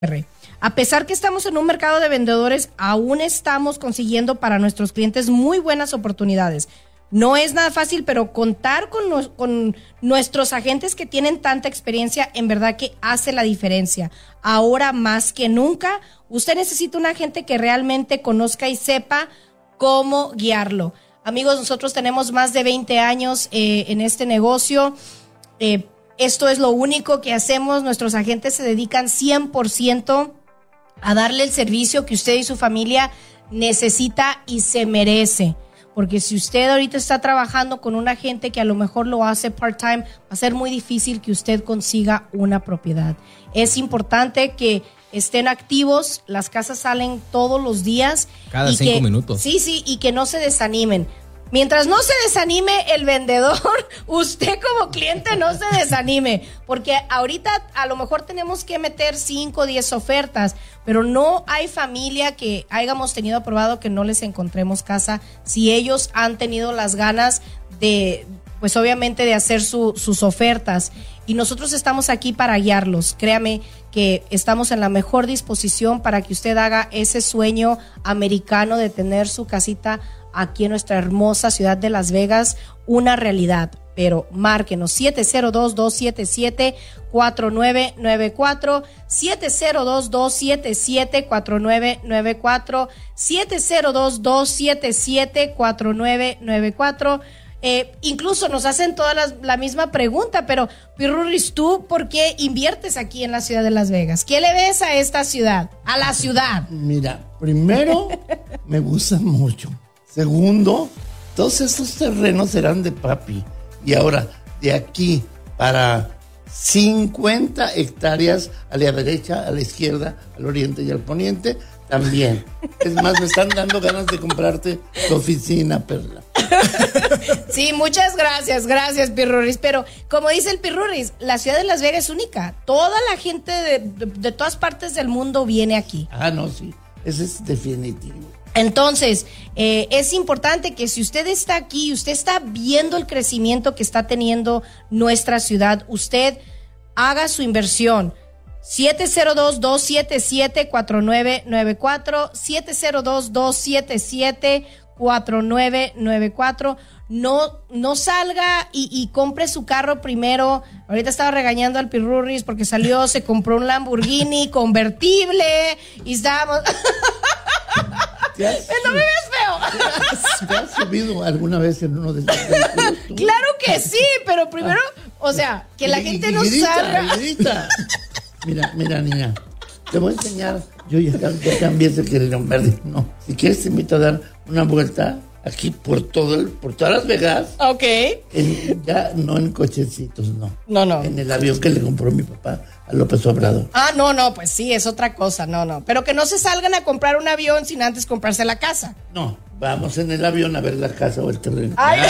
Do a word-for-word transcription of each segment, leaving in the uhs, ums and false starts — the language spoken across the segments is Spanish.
A pesar que estamos en un mercado de vendedores, aún estamos consiguiendo para nuestros clientes muy buenas oportunidades. No es nada fácil, pero contar con, no, con nuestros agentes que tienen tanta experiencia, en verdad que hace la diferencia. Ahora más que nunca, usted necesita un agente que realmente conozca y sepa cómo guiarlo. Amigos, nosotros tenemos más de veinte años eh, en este negocio. Eh, esto es lo único que hacemos. Nuestros agentes se dedican cien por ciento a darle el servicio que usted y su familia necesita y se merece. Porque si usted ahorita está trabajando con un agente que a lo mejor lo hace part-time, va a ser muy difícil que usted consiga una propiedad. Es importante que estén activos, las casas salen todos los días. Cada cinco que, minutos. Sí, sí, y que no se desanimen. Mientras no se desanime el vendedor, usted como cliente no se desanime, porque ahorita a lo mejor tenemos que meter cinco o diez ofertas, pero no hay familia que hayamos tenido aprobado que no les encontremos casa si ellos han tenido las ganas de, pues obviamente de hacer su, sus ofertas. Y nosotros estamos aquí para guiarlos. Créame que estamos en la mejor disposición para que usted haga ese sueño americano de tener su casita aquí en nuestra hermosa ciudad de Las Vegas una realidad. Pero márquenos siete cero dos, dos siete siete, cuatro nueve nueve cuatro, siete cero dos, dos siete siete, cuatro nueve nueve cuatro, siete cero dos, dos siete siete, cuatro nueve nueve cuatro. Eh, incluso nos hacen toda la, la misma pregunta, pero Pirurris, ¿tú por qué inviertes aquí en la ciudad de Las Vegas? ¿Qué le ves a esta ciudad, a la ciudad? Mira, primero, me gusta mucho. Segundo, todos estos terrenos eran de papi. Y ahora, de aquí para cincuenta hectáreas a la derecha, a la izquierda, al oriente y al poniente, también. Es más, me están dando ganas de comprarte tu oficina, Perla. Sí, muchas gracias, gracias, Pirurris. Pero como dice el Pirurris, la ciudad de Las Vegas es única. Toda la gente de, de, de todas partes del mundo viene aquí. Ah, no, sí, eso es definitivo. Entonces, eh, es importante que si usted está aquí, usted está viendo el crecimiento que está teniendo nuestra ciudad, usted haga su inversión. siete cero dos, dos siete siete, cuatro nueve nueve cuatro, siete cero dos, dos siete siete, cuatro nueve nueve cuatro. No, no salga y, y compre su carro primero. Ahorita estaba regañando al Pirurris porque salió, se compró un Lamborghini convertible y estábamos... Has, no me ves feo. ¿Te has, ¿Te has subido alguna vez en uno de esos vehículos? Claro que sí, pero primero, o sea, que la y, gente y, no grita, salga. Grita. Mira, mira, niña, te voy a enseñar. Yo ya, ya cambié ese querido verde. No, si quieres te invito a dar una vuelta aquí por todo el, por todas Las Vegas. Ok. En, ya no en cochecitos, no. No, no. En el avión que le compró mi papá a López Obrador. Ah, no, no, pues sí, es otra cosa, no, no. Pero que no se salgan a comprar un avión sin antes comprarse la casa. No, vamos en el avión a ver la casa o el terreno. Ay,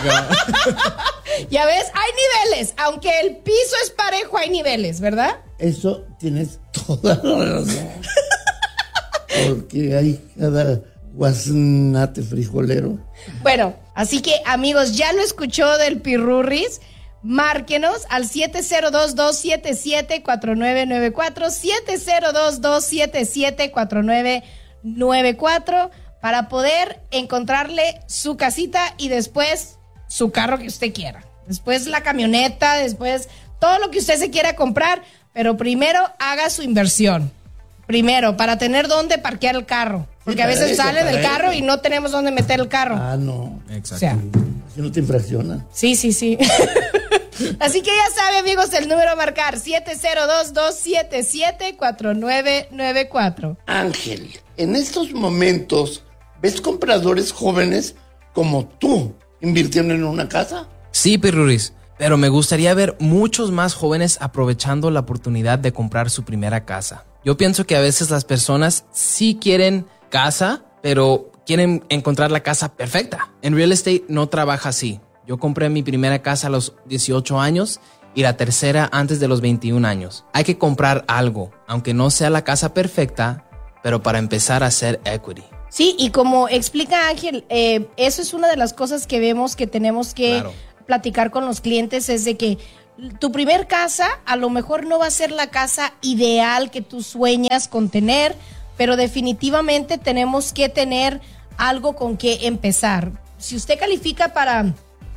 ya ves, hay niveles. Aunque el piso es parejo, hay niveles, ¿verdad? Eso tienes toda la razón. Porque hay cada guasnate frijolero. Bueno, así que amigos, ya lo escuchó del Pirurris. Márquenos al siete cero dos, dos siete siete, cuatro nueve nueve cuatro, siete cero dos, dos siete siete, cuatro nueve nueve cuatro para poder encontrarle su casita y después su carro que usted quiera. Después la camioneta, después todo lo que usted se quiera comprar, pero primero haga su inversión. Primero, para tener dónde parquear el carro. Porque a veces eso, sale del eso. carro y no tenemos dónde meter el carro. Ah, no. Exacto. O sea, Si no te infraccionan. sí, sí, sí. Así que ya sabe, amigos, el número a marcar siete cero dos, dos siete siete, cuatro nueve nueve cuatro. Ángel, en estos momentos, ¿ves compradores jóvenes como tú invirtiendo en una casa? Sí, Pirurris, pero me gustaría ver muchos más jóvenes aprovechando la oportunidad de comprar su primera casa. Yo pienso que a veces las personas sí quieren casa, pero quieren encontrar la casa perfecta. En real estate no trabaja así. Yo compré mi primera casa a los dieciocho años y la tercera antes de los veintiún años. Hay que comprar algo, aunque no sea la casa perfecta, pero para empezar a hacer equity. Sí, y como explica Ángel, eh, eso es una de las cosas que vemos que tenemos que Claro. platicar con los clientes, es de que tu primer casa a lo mejor no va a ser la casa ideal que tú sueñas con tener, pero definitivamente tenemos que tener algo con que empezar. Si usted califica para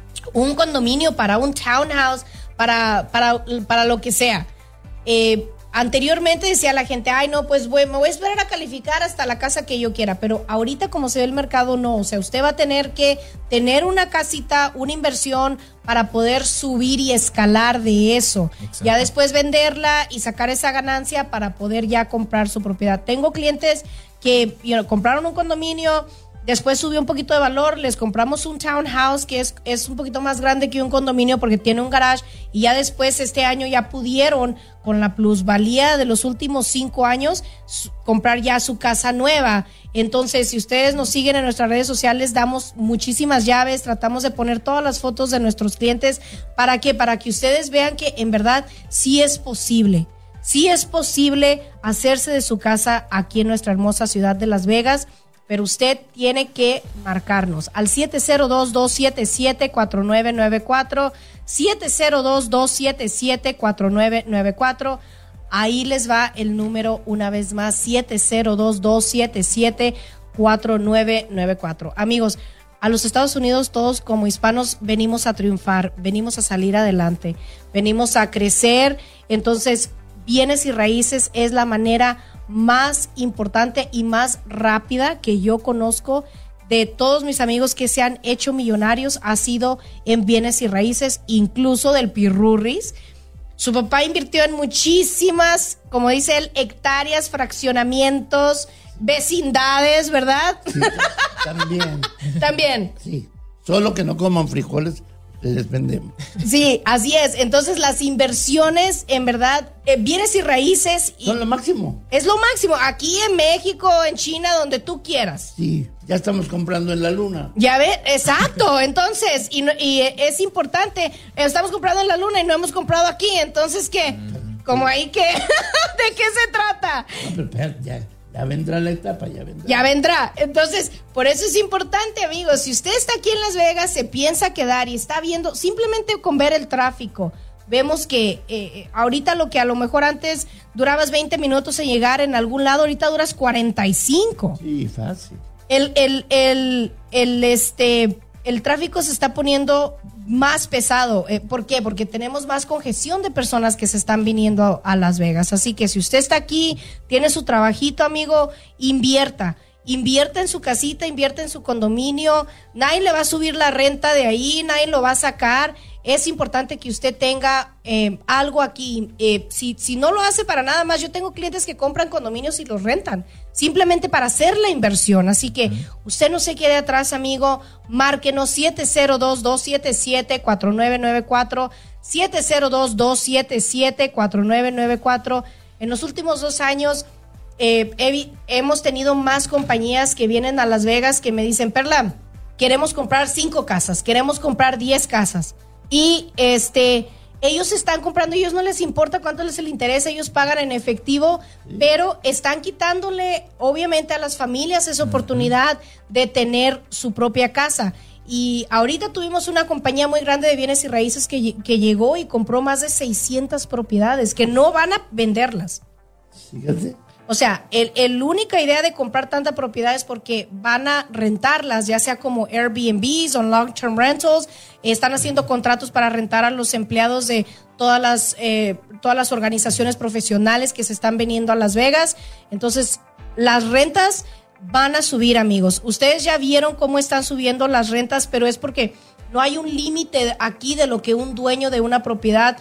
un condominio, para un townhouse, para, para, para lo que sea, eh, anteriormente decía la gente, ay no, pues voy, me voy a esperar a calificar hasta la casa que yo quiera, pero ahorita como se ve el mercado, no, o sea, usted va a tener que tener una casita, una inversión para poder subir y escalar de eso. Exacto. Ya después venderla y sacar esa ganancia para poder ya comprar su propiedad. Tengo clientes que you know, compraron un condominio, después subió un poquito de valor, les compramos un townhouse que es, es un poquito más grande que un condominio porque tiene un garage, y ya después este año ya pudieron, con la plusvalía de los últimos cinco años, su, comprar ya su casa nueva. Entonces, si ustedes nos siguen en nuestras redes sociales, damos muchísimas llaves, tratamos de poner todas las fotos de nuestros clientes. ¿Para qué? Para que ustedes vean que en verdad sí es posible. Sí es posible hacerse de su casa aquí en nuestra hermosa ciudad de Las Vegas. Pero usted tiene que marcarnos al siete cero dos, dos siete siete, cuatro nueve nueve cuatro, siete cero dos, dos siete siete, cuatro nueve nueve cuatro. Ahí les va el número una vez más, siete cero dos, dos siete siete, cuatro nueve nueve cuatro. Amigos, a los Estados Unidos todos como hispanos venimos a triunfar, venimos a salir adelante, venimos a crecer. Entonces, bienes y raíces es la manera más importante y más rápida que yo conozco de todos mis amigos que se han hecho millonarios, ha sido en bienes y raíces, incluso del Pirurris. Su papá invirtió en muchísimas, como dice él, hectáreas, fraccionamientos, vecindades, ¿verdad? Sí, también. También. Sí, solo que no coman frijoles, les vendemos. Sí, así es. Entonces las inversiones, en verdad, eh, bienes y raíces y son lo máximo. Es lo máximo. Aquí en México, en China, donde tú quieras. Sí, ya estamos comprando en la luna. Ya ve, exacto. Entonces, y, y es importante, estamos comprando en la luna y no hemos comprado aquí. Entonces, ¿qué? Como ahí que, ¿de qué se trata? No, pero espera, ya. Ya vendrá la etapa, ya vendrá. Ya vendrá. Entonces, por eso es importante, amigos. Si usted está aquí en Las Vegas, se piensa quedar y está viendo, simplemente con ver el tráfico, vemos que eh, ahorita lo que a lo mejor antes durabas veinte minutos en llegar en algún lado, ahorita duras cuarenta y cinco. Sí, fácil. El, el, el, el, este, el tráfico se está poniendo más pesado. Eh, ¿Por qué? Porque tenemos más congestión de personas que se están viniendo a, a Las Vegas. Así que si usted está aquí, tiene su trabajito, amigo, invierta. Invierta en su casita, invierta en su condominio. Nadie le va a subir la renta de ahí, nadie lo va a sacar. Es importante que usted tenga eh, algo aquí. Eh, si, si no lo hace para nada más, yo tengo clientes que compran condominios y los rentan, simplemente para hacer la inversión. Así que usted no se quede atrás, amigo. Márquenos siete cero dos, dos siete siete, cuatro nueve nueve cuatro, siete cero dos, dos siete siete, cuatro nueve nueve cuatro. En los últimos dos años eh, he, hemos tenido más compañías que vienen a Las Vegas que me dicen, Perla, queremos comprar cinco casas, queremos comprar diez casas. Y este, ellos están comprando, ellos no les importa cuánto les interesa, ellos pagan en efectivo, sí, pero están quitándole obviamente a las familias esa oportunidad de tener su propia casa. Y ahorita tuvimos una compañía muy grande de bienes y raíces que, que llegó y compró más de seiscientas propiedades que no van a venderlas. Fíjate. O sea, el, el única idea de comprar tantas propiedades porque van a rentarlas, ya sea como Airbnbs o long-term rentals. Están haciendo contratos para rentar a los empleados de todas las, eh, todas las organizaciones profesionales que se están viniendo a Las Vegas. Entonces, las rentas van a subir, amigos. Ustedes ya vieron cómo están subiendo las rentas, pero es porque no hay un límite aquí de lo que un dueño de una propiedad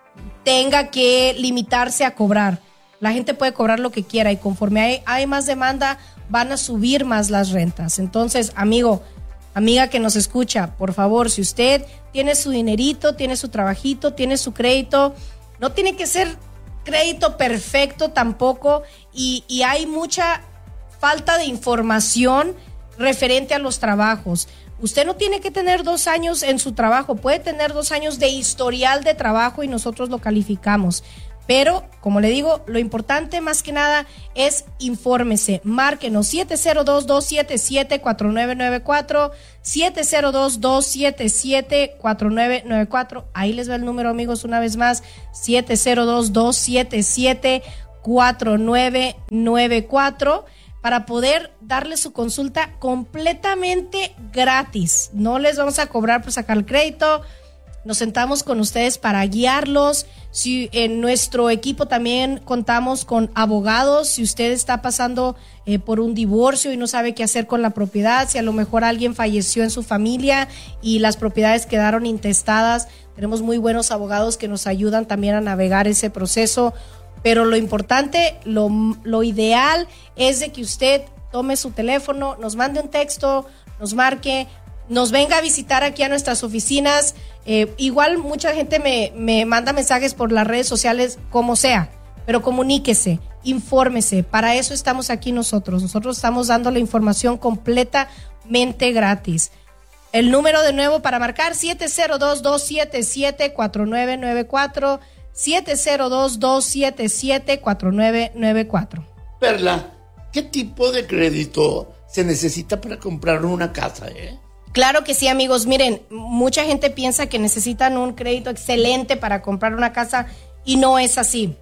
tenga que limitarse a cobrar. La gente puede cobrar lo que quiera y conforme hay, hay más demanda, van a subir más las rentas. Entonces, amigo, amiga que nos escucha, por favor, si usted tiene su dinerito, tiene su trabajito, tiene su crédito, no tiene que ser crédito perfecto tampoco, y, y hay mucha falta de información referente a los trabajos. Usted no tiene que tener dos años en su trabajo, puede tener dos años de historial de trabajo y nosotros lo calificamos. Pero, como le digo, lo importante más que nada es infórmese. Márquenos siete cero dos, dos siete siete, cuatro nueve nueve cuatro, siete cero dos, dos siete siete, cuatro nueve nueve cuatro. Ahí les va el número, amigos, una vez más, siete cero dos, dos siete siete, cuatro nueve nueve cuatro, para poder darle su consulta completamente gratis. No les vamos a cobrar por sacar el crédito. Nos sentamos con ustedes para guiarlos. Si en nuestro equipo también contamos con abogados, si usted está pasando eh, por un divorcio y no sabe qué hacer con la propiedad, si a lo mejor alguien falleció en su familia y las propiedades quedaron intestadas, tenemos muy buenos abogados que nos ayudan también a navegar ese proceso. Pero lo importante, lo, lo ideal es de que usted tome su teléfono, nos mande un texto, nos marque, nos venga a visitar aquí a nuestras oficinas. Eh, igual mucha gente me, me manda mensajes por las redes sociales, como sea, pero comuníquese, infórmese. Para eso estamos aquí nosotros. Nosotros estamos dando la información completamente gratis. El número de nuevo para marcar, siete cero dos, dos siete siete, cuatro nueve nueve cuatro, siete cero dos, dos siete siete, cuatro nueve nueve cuatro. Perla, ¿qué tipo de crédito se necesita para comprar una casa, eh? Claro que sí, amigos. Miren, mucha gente piensa que necesitan un crédito excelente para comprar una casa y no es así.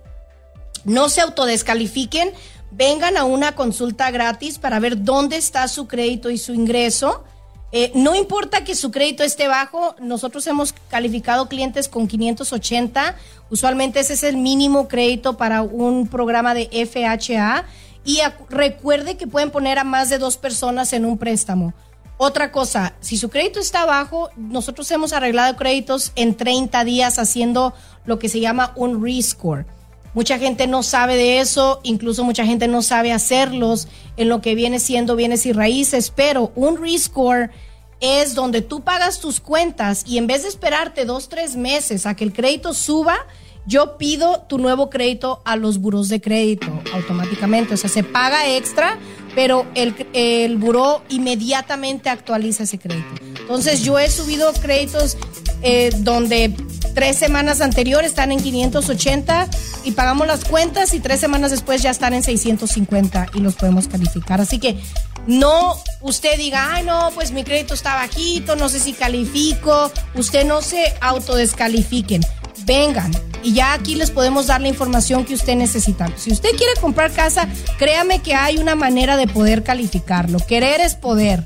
No se autodescalifiquen, vengan a una consulta gratis para ver dónde está su crédito y su ingreso. Eh, no importa que su crédito esté bajo, nosotros hemos calificado clientes con quinientos ochenta, usualmente ese es el mínimo crédito para un programa de F H A, y a, recuerde que pueden poner a más de dos personas en un préstamo. Otra cosa, si su crédito está bajo, nosotros hemos arreglado créditos en treinta días haciendo lo que se llama un rescore. Mucha gente no sabe de eso, incluso mucha gente no sabe hacerlos en lo que viene siendo bienes y raíces, pero un rescore es donde tú pagas tus cuentas y en vez de esperarte dos, tres meses a que el crédito suba, yo pido tu nuevo crédito a los buros de crédito automáticamente. O sea, se paga extra, pero el, el buró inmediatamente actualiza ese crédito. Entonces, yo he subido créditos eh, donde tres semanas anteriores están en quinientos ochenta y pagamos las cuentas y tres semanas después ya están en seiscientos cincuenta y los podemos calificar. Así que no usted diga, ay no, pues mi crédito está bajito, no sé si califico. Usted no se autodescalifiquen. Vengan y ya aquí les podemos dar la información que usted necesita. Si usted quiere comprar casa, créame que hay una manera de poder calificarlo. Querer es poder.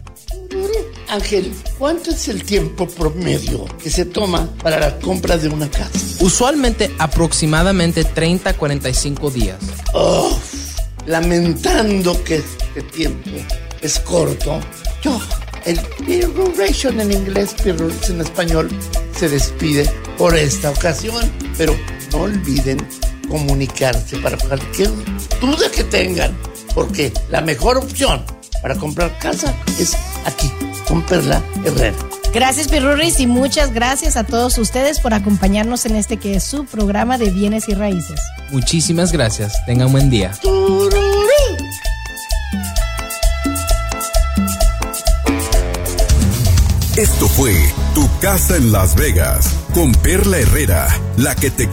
Ángel, ¿cuánto es el tiempo promedio que se toma para la compra de una casa? Usualmente aproximadamente treinta a cuarenta y cinco días. Oh, lamentando que este tiempo es corto, yo, el Peer en inglés, Peer en español, se despide por esta ocasión, pero no olviden comunicarse para cualquier duda que tengan, porque la mejor opción para comprar casa es aquí, con Perla Herrera. Gracias, Pirurris, y muchas gracias a todos ustedes por acompañarnos en este que es su programa de bienes y raíces. Muchísimas gracias. Tengan un buen día. Esto fue Tu Casa en Las Vegas con Perla Herrera, la que te